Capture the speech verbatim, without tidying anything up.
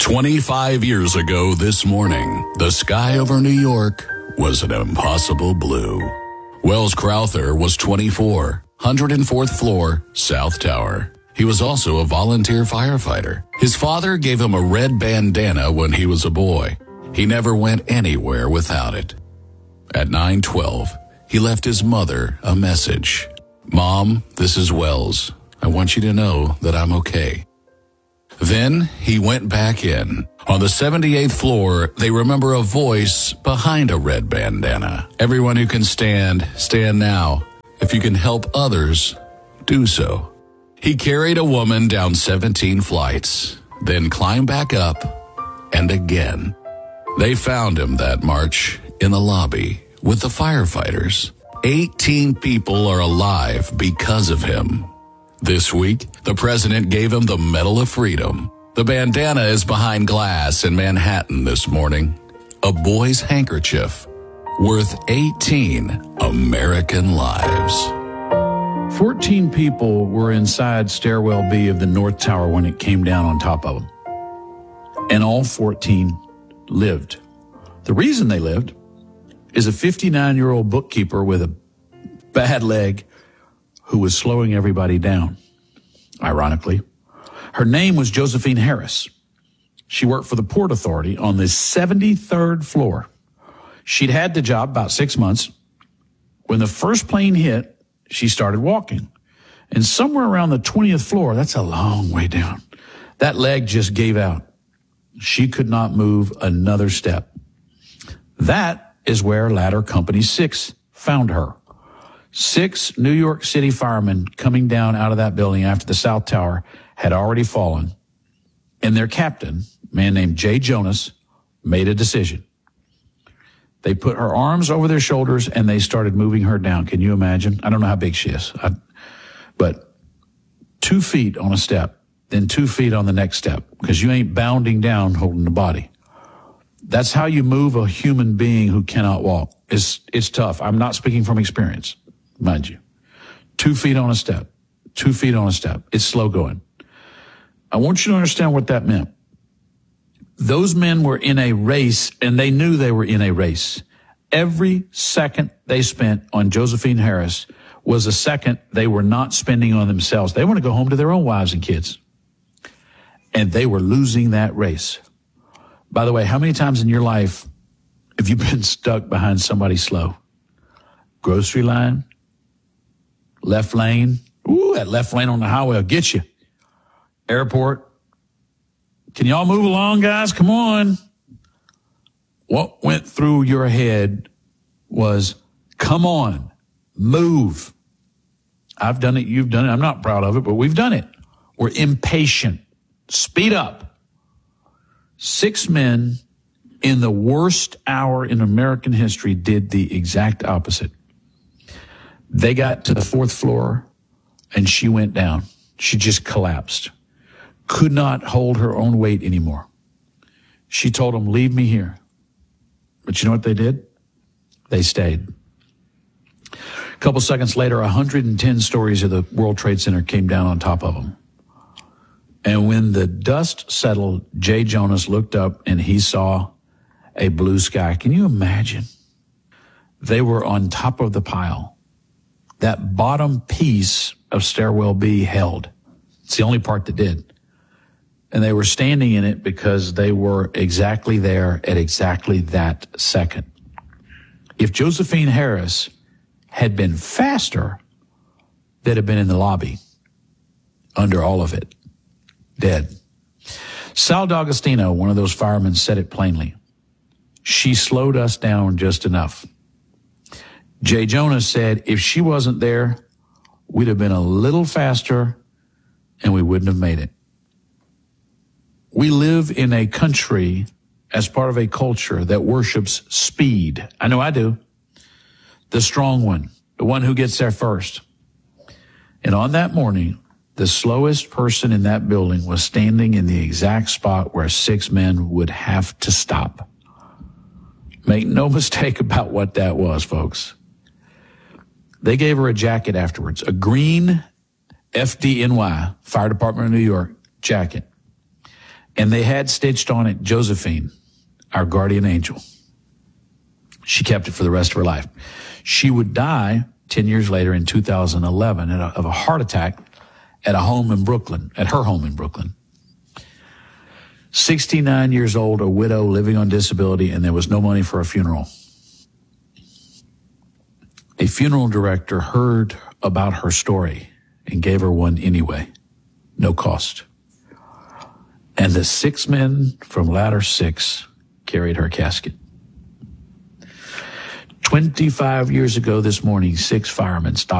twenty-five years ago this morning, the sky over New York was an impossible blue. Wells Crowther was twenty-four, one hundred fourth floor, South Tower. He was also a volunteer firefighter. His father gave him a red bandana when he was a boy. He never went anywhere without it. At nine twelve, he left his mother a message. Mom, this is Wells. I want you to know that I'm okay. Then he went back in. On the seventy-eighth floor, they remember a voice behind a red bandana. Everyone who can stand, stand now. If you can help others, do so. He carried a woman down seventeen flights, then climbed back up, and again. They found him that March in the lobby with the firefighters. eighteen people are alive because of him. This week, the president gave him the Medal of Freedom. The bandana is behind glass in Manhattan this morning. A boy's handkerchief worth eighteen American lives. fourteen people were inside Stairwell B of the North Tower when it came down on top of them. And all fourteen lived. The reason they lived is a fifty-nine-year-old bookkeeper with a bad leg who was slowing everybody down, ironically. Her name was Josephine Harris. She worked for the Port Authority on the seventy-third floor. She'd had the job about six months. When the first plane hit, she started walking. And somewhere around the twentieth floor, that's a long way down, that leg just gave out. She could not move another step. That is where Ladder Company six found her. Six New York City firemen coming down out of that building after the South Tower had already fallen, and their captain, a man named Jay Jonas, made a decision. They put her arms over their shoulders and they started moving her down. Can you imagine? I don't know how big she is, I, but two feet on a step, then two feet on the next step, because you ain't bounding down holding the body. That's how you move a human being who cannot walk. It's, it's tough. I'm not speaking from experience, mind you. Two feet on a step, two feet on a step. It's slow going. I want you to understand what that meant. Those men were in a race, and they knew they were in a race. Every second they spent on Josephine Harris was a second they were not spending on themselves. They want to go home to their own wives and kids. And they were losing that race. By the way, how many times in your life have you been stuck behind somebody slow? Grocery line, left lane. Ooh, that left lane on the highway will get you. Airport. Can y'all move along, guys? Come on. What went through your head was, come on, move. I've done it. You've done it. I'm not proud of it, but we've done it. We're impatient. Speed up. Six men in the worst hour in American history did the exact opposite. They got to the fourth floor and she went down. She just collapsed. Could not hold her own weight anymore. She told them, leave me here. But you know what they did? They stayed. A couple seconds later, one hundred ten stories of the World Trade Center came down on top of them. And when the dust settled, Jay Jonas looked up and he saw a blue sky. Can you imagine? They were on top of the pile. That bottom piece of Stairwell B held. It's the only part that did. And they were standing in it because they were exactly there at exactly that second. If Josephine Harris had been faster, they'd have been in the lobby under all of it, dead. Sal D'Agostino, one of those firemen, said it plainly. She slowed us down just enough. Jay Jonas said if she wasn't there, we'd have been a little faster and we wouldn't have made it. We live in a country as part of a culture that worships speed. I know I do. The strong one, the one who gets there first. And on that morning, the slowest person in that building was standing in the exact spot where six men would have to stop. Make no mistake about what that was, folks. They gave her a jacket afterwards, a green F D N Y, Fire Department of New York jacket. And they had stitched on it Josephine, our guardian angel. She kept it for the rest of her life. She would die ten years later in two thousand eleven of a heart attack at a home in Brooklyn, at her home in Brooklyn. sixty-nine years old, a widow living on disability, and there was no money for a funeral. A funeral director heard about her story and gave her one anyway, no cost. And the six men from Ladder Six carried her casket. twenty-five years ago this morning, six firemen stopped